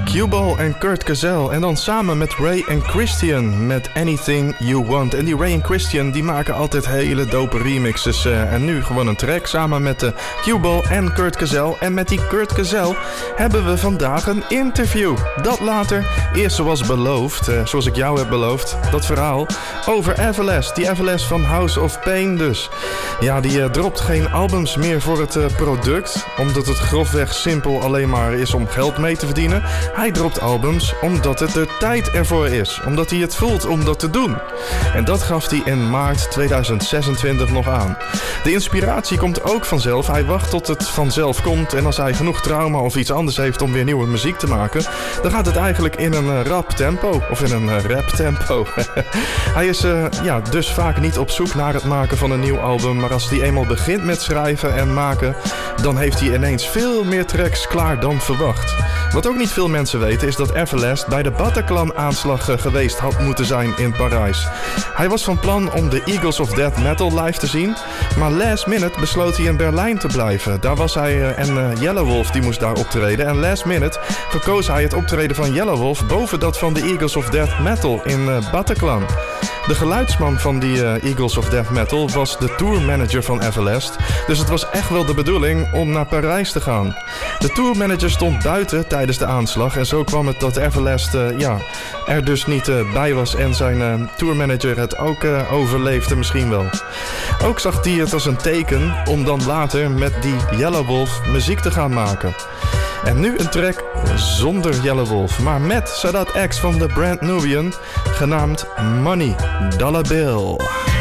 Cueball en Kurt Cazell. En dan samen met Ray en Christian met Anything You Want. En die Ray en Christian die maken altijd hele dope remixes. En nu gewoon een track samen met Cueball en Kurt Cazell. En met die Kurt Cazell hebben we vandaag een interview. Dat later. Eerst zoals beloofd, zoals ik jou heb beloofd, dat verhaal over Everlast. Die Everlast van House of Pain dus. Ja, die dropt geen albums meer voor het product. Omdat het grofweg simpel alleen maar is om geld mee te verdienen. Hij dropt albums omdat het de tijd ervoor is. Omdat hij het voelt om dat te doen. En dat gaf hij in maart 2026 nog aan. De inspiratie komt ook vanzelf. Hij wacht tot het vanzelf komt. En als hij genoeg trauma of iets anders heeft om weer nieuwe muziek te maken, dan gaat het eigenlijk in een rap tempo. Of in een rap tempo. Hij is dus vaak niet op zoek naar het maken van een nieuw album. Maar als hij eenmaal begint met schrijven en maken, dan heeft hij ineens veel meer tracks klaar dan verwacht. Wat ook niet veel mensen weten is dat Everlast bij de Bataclan-aanslag geweest had moeten zijn in Parijs. Hij was van plan om de Eagles of Death Metal live te zien, maar last minute besloot hij in Berlijn te blijven. Daar was hij en Yelawolf die moest daar optreden. En last minute verkoos hij het optreden van Yelawolf boven dat van de Eagles of Death Metal in Bataclan. De geluidsman van die Eagles of Death Metal was de tourmanager van Everlast. Dus het was echt wel de bedoeling om naar Parijs te gaan. De tourmanager stond buiten tijdens de aanslag. En zo kwam het dat Everlast er dus niet bij was. En zijn tourmanager het ook overleefde misschien wel. Ook zag hij het als een teken om dan later met die Yelawolf muziek te gaan maken. En nu een track zonder Yelawolf, maar met Sadat X van The Brand Nubian, genaamd Money Dollar Bill.